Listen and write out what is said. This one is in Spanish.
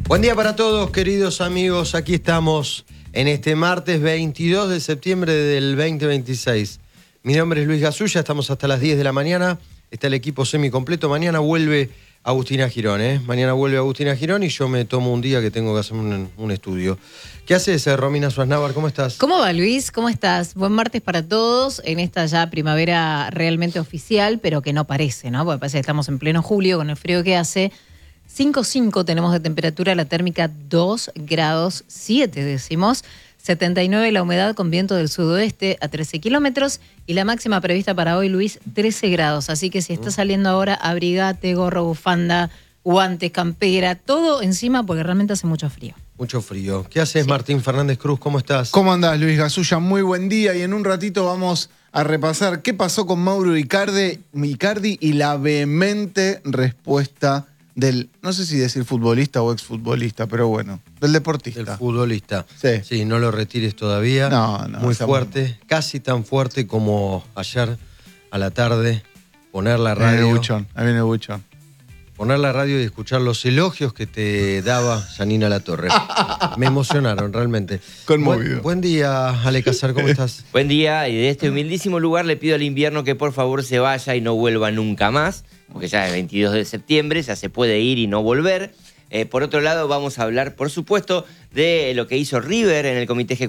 Buen día para todos, queridos amigos. Aquí estamos en este martes 22 de septiembre del 2026. Mi nombre es Luis Gasulla, estamos hasta las 10 de la mañana. Está el equipo semicompleto. Mañana vuelve Agustina Girón, Mañana vuelve Agustina Girón y yo me tomo un día que tengo que hacer un estudio. ¿Qué haces, Romina Suaznavar? ¿Cómo estás? ¿Cómo va, Luis? ¿Cómo estás? Buen martes para todos en esta ya primavera realmente oficial, pero que no parece, ¿no? Porque parece que estamos en pleno julio con el frío que hace. 5.5 tenemos de temperatura, la térmica 2 grados 7 décimos, 79 la humedad con viento del sudoeste a 13 kilómetros y la máxima prevista para hoy, Luis, 13 grados. Así que si estás saliendo ahora, abrigate, gorro, bufanda, guantes, campera, todo encima porque realmente hace mucho frío. Mucho frío. ¿Qué haces, Martín Fernández Cruz? ¿Cómo estás? ¿Cómo andás, Luis Gasulla? Muy buen día y en un ratito vamos a repasar qué pasó con Mauro Icardi y la vehemente respuesta del, no sé si decir futbolista o exfutbolista, pero bueno, del deportista. Del futbolista. Sí. Sí, no lo retires todavía. No, muy fuerte, bien. casi tan fuerte como ayer a la tarde, poner la radio. Ahí viene Buchón. Poner la radio y escuchar los elogios que te daba Janina Latorre. Me emocionaron, realmente. Conmovido. Buen día, Ale Casar, ¿cómo estás? Buen día, y de este humildísimo lugar le pido al invierno que por favor se vaya y no vuelva nunca más, porque ya es 22 de septiembre, ya se puede ir y no volver. Por otro lado, vamos a hablar, por supuesto, de lo que hizo River en el Comité Ejecutivo